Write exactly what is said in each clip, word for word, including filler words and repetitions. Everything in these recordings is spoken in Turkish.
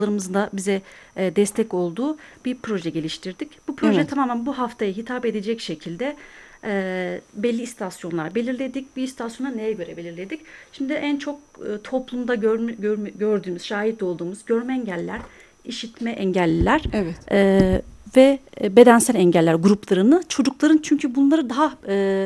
da bize e, destek olduğu bir proje geliştirdik. Bu proje Evet. tamamen bu haftaya hitap edecek şekilde e, belli istasyonlar belirledik. Bir istasyona neye göre belirledik? Şimdi en çok e, toplumda görme- görme- gördüğümüz, şahit olduğumuz görme engelliler, işitme engelliler Evet. e, ve e, bedensel engeller gruplarını, çocukların çünkü bunları daha e,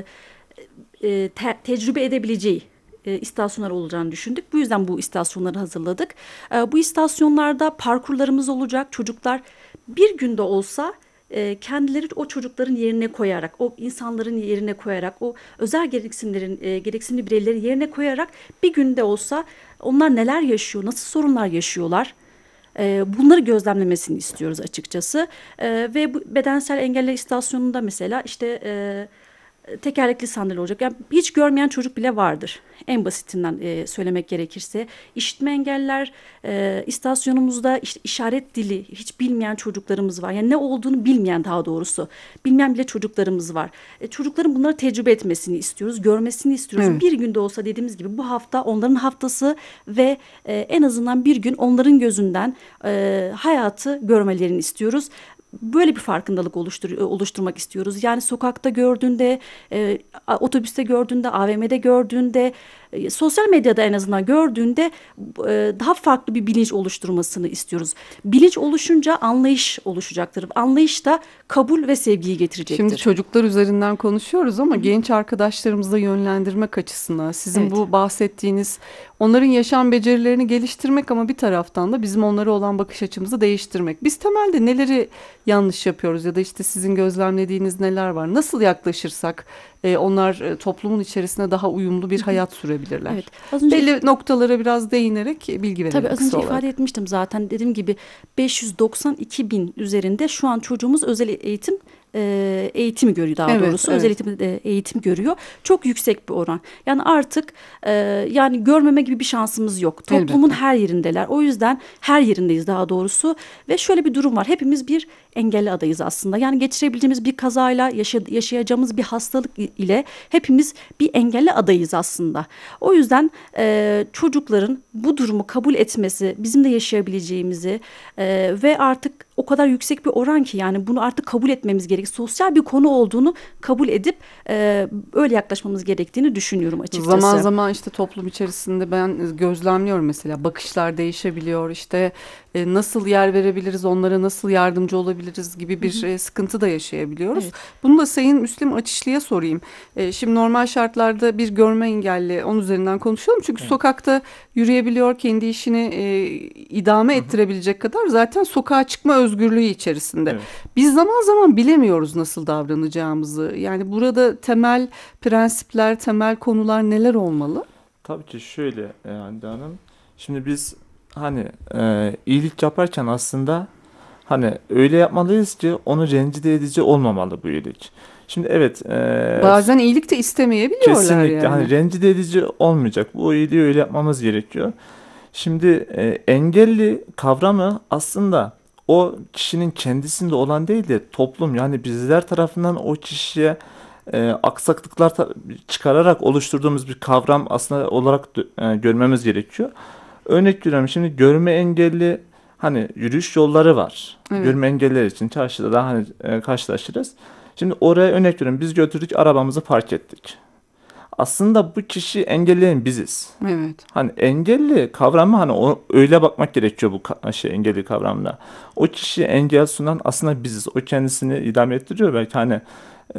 e, te- tecrübe edebileceği e, istasyonlar olacağını düşündük. Bu yüzden bu istasyonları hazırladık. E, bu istasyonlarda parkurlarımız olacak. Çocuklar bir günde olsa e, kendileri o çocukların yerine koyarak, o insanların yerine koyarak, o özel gereksinimlerin e, gereksinimli bireylerin yerine koyarak bir günde olsa onlar neler yaşıyor, nasıl sorunlar yaşıyorlar? E, bunları gözlemlemesini istiyoruz açıkçası. E, ve bu bedensel engeller istasyonunda mesela işte e, tekerlekli sandalye olacak. Yani hiç görmeyen çocuk bile vardır. En basitinden e, söylemek gerekirse. İşitme engeller e, istasyonumuzda işte işaret dili hiç bilmeyen çocuklarımız var. Yani ne olduğunu bilmeyen daha doğrusu. Bilmeyen bile çocuklarımız var. E, çocukların bunları tecrübe etmesini istiyoruz. Görmesini istiyoruz. Evet. Bir günde olsa dediğimiz gibi bu hafta onların haftası ve e, en azından bir gün onların gözünden e, hayatı görmelerini istiyoruz. Böyle bir farkındalık oluştur oluşturmak istiyoruz. Yani sokakta gördüğünde, e, otobüste gördüğünde, A V M'de gördüğünde, e, sosyal medyada en azından gördüğünde e, daha farklı bir bilinç oluşturmasını istiyoruz. Bilinç oluşunca anlayış oluşacaktır. Anlayış da kabul ve sevgiyi Şimdi getirecektir. çocuklar üzerinden konuşuyoruz ama genç arkadaşlarımızı da yönlendirmek açısından sizin Evet. bu bahsettiğiniz onların yaşam becerilerini geliştirmek ama bir taraftan da bizim onlara olan bakış açımızı değiştirmek. Biz temelde neleri yanlış yapıyoruz ya da işte sizin gözlemlediğiniz neler var? Nasıl yaklaşırsak e, onlar e, toplumun içerisine daha uyumlu bir hayat sürebilirler? Evet. Az önce if- Belli noktalara biraz değinerek e, bilgi Tabii verelim az kısa önce ifade olarak. etmiştim zaten dediğim gibi beş yüz doksan iki bin üzerinde şu an çocuğumuz özel eğitim e, eğitimi görüyor daha Evet, doğrusu özel evet. eğitim e, eğitim görüyor. Çok yüksek bir oran. Yani artık e, yani görmeme gibi bir şansımız yok. Toplumun Elbette. her yerindeler. O yüzden her yerindeyiz daha doğrusu. Ve şöyle bir durum var. Hepimiz bir engelli adayız aslında. Yani geçirebileceğimiz bir kazayla yaşa- yaşayacağımız bir hastalık ile hepimiz bir engelli adayız aslında. O yüzden e, çocukların bu durumu kabul etmesi, bizim de yaşayabileceğimizi e, ve artık o kadar yüksek bir oran ki yani bunu artık kabul etmemiz gerek. Sosyal bir konu olduğunu kabul edip e, öyle yaklaşmamız gerektiğini düşünüyorum Zaman açıkçası. zaman işte toplum içerisinde ben gözlemliyorum mesela bakışlar değişebiliyor işte e, nasıl yer verebiliriz onlara nasıl yardımcı olabiliriz gibi Hı bir hı. e, sıkıntı da yaşayabiliyoruz. Evet. Bunu da Sayın Müslim Açışlı'ya sorayım. E, şimdi normal şartlarda bir görme engelli onun üzerinden konuşalım çünkü Evet. sokakta yürüyebiliyor kendi işini e, idame Hı hı. ettirebilecek kadar zaten sokağa çıkma özgürlüğü içerisinde. Evet. Biz zaman zaman bilemiyoruz nasıl davranacağımızı yani burada temel prensipler, temel konular neler olmalı? Tabii ki şöyle e, Hande Hanım. Şimdi biz hani e, iyilik yaparken aslında hani öyle yapmalıyız ki onu rencide edici olmamalı bu iyilik. Şimdi evet e, Bazen iyilik de istemeyebiliyorlar kesinlikle hani yani. rencide edici olmayacak. Bu iyiliği öyle yapmamız gerekiyor. Şimdi e, engelli kavramı aslında o kişinin kendisinde olan değil de toplum yani bizler tarafından o kişiye e, aksaklıklar ta- çıkararak oluşturduğumuz bir kavram aslında olarak dö- e, görmemiz gerekiyor. Örnek veriyorum şimdi görme engelli hani yürüyüş yolları var. Evet. Görme engelliler için çarşıda da hani e, karşılaşırız. Şimdi oraya örnek veriyorum biz götürdük arabamızı park ettik. Aslında bu kişi engelleyen biziz. Evet. Hani engelli kavramı hani o, öyle bakmak gerekiyor bu ka- şey engelli kavramına. O kişiye engel sunan aslında biziz. O kendisini idame ettiriyor belki hani e,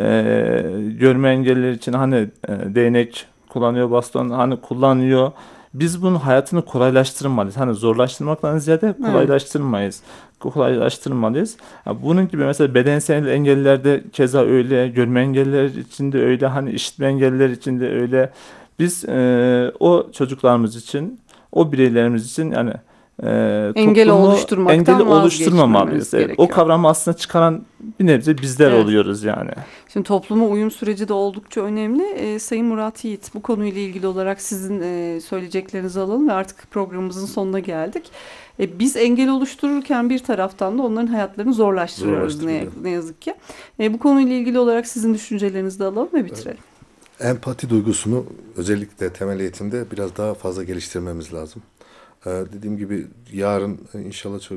görme engelliler için hani e, değnek kullanıyor, baston hani kullanıyor. Biz bunun hayatını kolaylaştırmalıyız. Hani zorlaştırmaktan ziyade Evet. kolaylaştırmayız. Kolaylaştırmalıyız. Ha, bunun gibi mesela bedensel engellilerde keza öyle, görme engelliler için de öyle, hani işitme engelliler için de öyle. Biz e, o çocuklarımız için, o bireylerimiz için yani e, Engel toplumu engeli oluşturmaktan oluşturmamalıyız. vazgeçmemiz Evet, o gerekiyor. kavramı aslında çıkaran bir nebze bizler Evet. oluyoruz yani. Şimdi topluma uyum süreci de oldukça önemli. Ee, Sayın Murat Yiğit, bu konuyla ilgili olarak sizin e, söyleyeceklerinizi alalım ve artık programımızın sonuna geldik. E, biz engel oluştururken bir taraftan da onların hayatlarını zorlaştırıyoruz ne, Zorlaştırılıyor. ne yazık ki. E, bu konuyla ilgili olarak sizin düşüncelerinizi de alalım ve bitirelim. Empati duygusunu özellikle temel eğitimde biraz daha fazla geliştirmemiz lazım. Ee, dediğim gibi yarın e, inşallah